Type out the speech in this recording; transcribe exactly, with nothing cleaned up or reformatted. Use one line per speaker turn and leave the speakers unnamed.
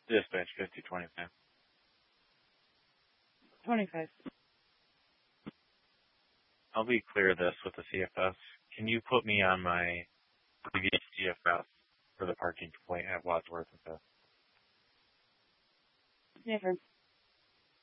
Dispatch fifty twenty-five.
twenty-five.
I'll be clear this with the C F S. Can you put me on my previous C F S for the parking complaint at Wadsworth and Fifth?
Never.